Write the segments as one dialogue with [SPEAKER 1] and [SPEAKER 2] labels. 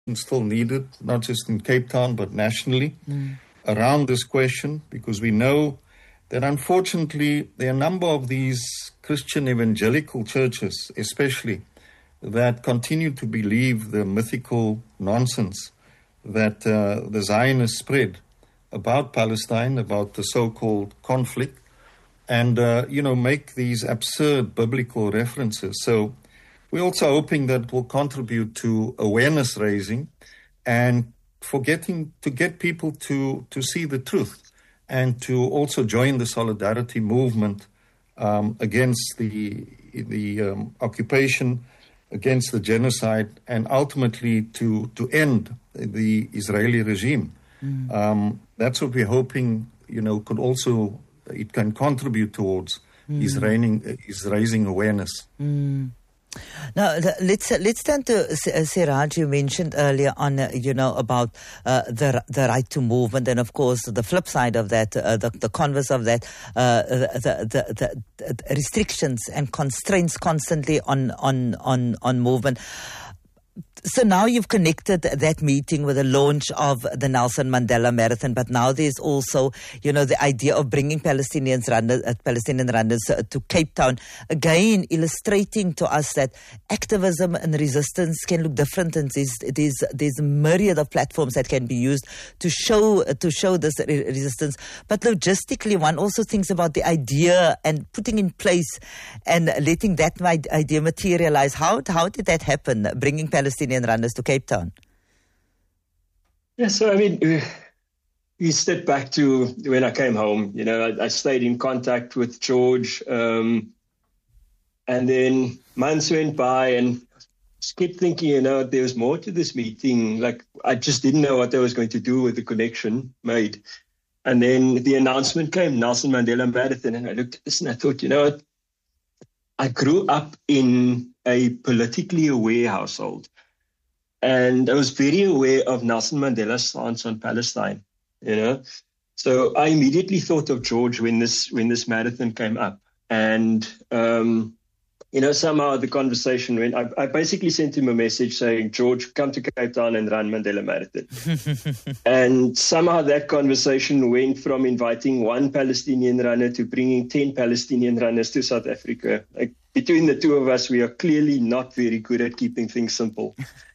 [SPEAKER 1] still needed, not just in Cape Town, but nationally, around this question, because we know that unfortunately there are a number of these Christian evangelical churches, especially, that continue to believe the mythical nonsense that the Zionists spread about Palestine, about the so-called conflict, and, make these absurd biblical references. So we're also hoping that it will contribute to awareness raising and to get people to see the truth and to also join the solidarity movement against the occupation, against the genocide, and ultimately to end the Israeli regime. That's what we're hoping, it can contribute towards is raising awareness.
[SPEAKER 2] Now, let's turn to Siraj. You mentioned earlier on, about the right to movement, and of course, the flip side of that, the converse of that, the restrictions and constraints constantly on movement. So now you've connected that meeting with the launch of the Nelson Mandela Marathon, but now there's also, the idea of bringing Palestinian runners to Cape Town, again illustrating to us that activism and resistance can look different, and there's a myriad of platforms that can be used to show this resistance. But logistically, one also thinks about the idea and putting in place and letting that idea materialize. How did that happen, bringing Palestinian runners to Cape Town?
[SPEAKER 3] Yeah, so you step back to when I came home. I stayed in contact with George, and then months went by, and just kept thinking, there was more to this meeting. Like, I just didn't know what I was going to do with the connection made. And then the announcement came, Nelson Mandela Marathon, and I looked at this and I thought, what? I grew up in a politically aware household. And I was very aware of Nelson Mandela's stance on Palestine, So I immediately thought of George when this marathon came up. And, somehow the conversation went, I basically sent him a message saying, George, come to Cape Town and run Mandela Marathon. And somehow that conversation went from inviting one Palestinian runner to bringing 10 Palestinian runners to South Africa. Like, between the two of us, we are clearly not very good at keeping things simple.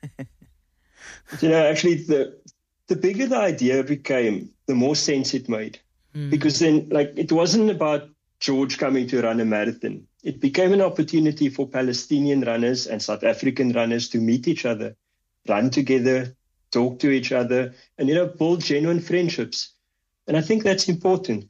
[SPEAKER 3] Actually, the bigger the idea became, the more sense it made. Because then, it wasn't about George coming to run a marathon. It became an opportunity for Palestinian runners and South African runners to meet each other, run together, talk to each other, and, build genuine friendships. And I think that's important.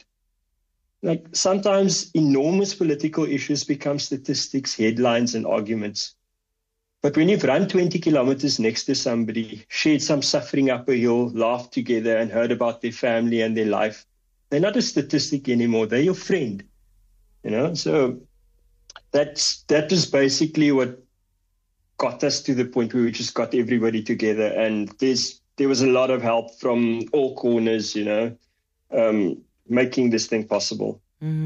[SPEAKER 3] Sometimes enormous political issues become statistics, headlines, and arguments. But when you've run 20 kilometers next to somebody, shared some suffering up a hill, laughed together, and heard about their family and their life, they're not a statistic anymore. They're your friend. So that was basically what got us to the point where we just got everybody together. And there was a lot of help from all corners, making this thing possible.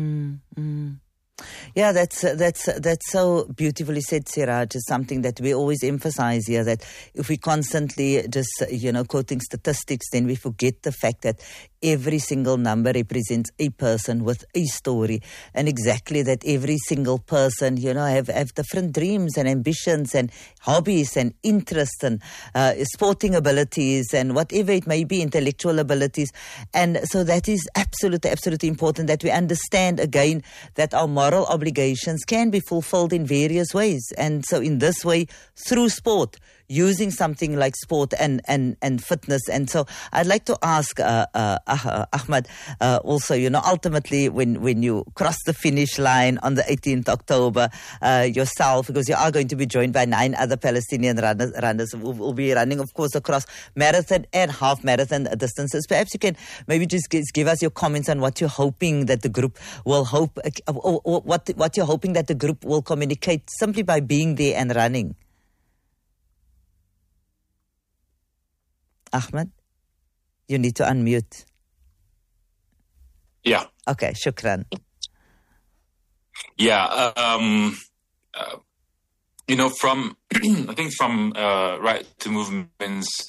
[SPEAKER 2] Yeah, that's so beautifully said, Siraj. It's something that we always emphasize here, that if we constantly just, quoting statistics, then we forget the fact that every single number represents a person with a story, and exactly that every single person, have different dreams and ambitions and hobbies and interests and sporting abilities and whatever it may be, intellectual abilities. And so that is absolutely important, that we understand again that our moral obligations can be fulfilled in various ways. And so in this way, through sport, using something like sport and fitness. And so I'd like to ask Ahmed, also, ultimately when you cross the finish line on the 18th October, yourself, because you are going to be joined by 9 other Palestinian runners who will be running, of course, across marathon and half marathon distances. Perhaps you can maybe just give us your comments on what you're hoping that the group will what you're hoping that the group will communicate simply by being there and running. Ahmed, you need to unmute.
[SPEAKER 4] Yeah.
[SPEAKER 2] Okay, shukran.
[SPEAKER 4] Yeah. you know, from I think from right to movements